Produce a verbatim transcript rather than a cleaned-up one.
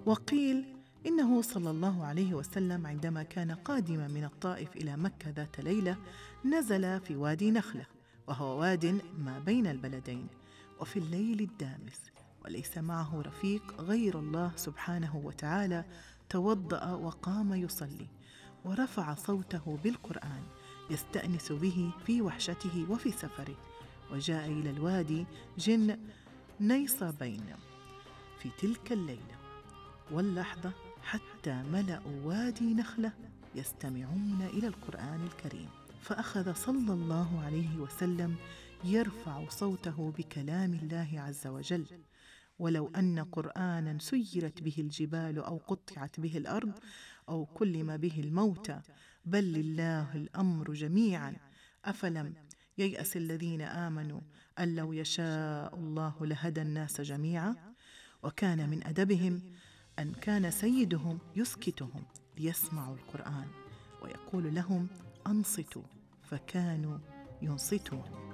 وقيل إنه صلى الله عليه وسلم عندما كان قادما من الطائف إلى مكة ذات ليلة نزل في وادي نخلة، وهو واد ما بين البلدين، وفي الليل الدامس وليس معه رفيق غير الله سبحانه وتعالى، توضأ وقام يصلي ورفع صوته بالقرآن يستأنس به في وحشته وفي سفره. وجاء إلى الوادي جن نيصابين في تلك الليلة واللحظة حتى ملأوا وادي نخلة يستمعون إلى القرآن الكريم، فأخذ صلى الله عليه وسلم يرفع صوته بكلام الله عز وجل: ولو أن قرآنا سيرت به الجبال أو قطعت به الأرض أو كلم به الموتى بل لله الأمر جميعا أفلم ييأس الذين آمنوا أن لو يشاء الله لهدى الناس جميعا. وكان من أدبهم أن كان سيدهم يسكتهم ليسمعوا القرآن ويقول لهم: أنصتوا، فكانوا ينصتون.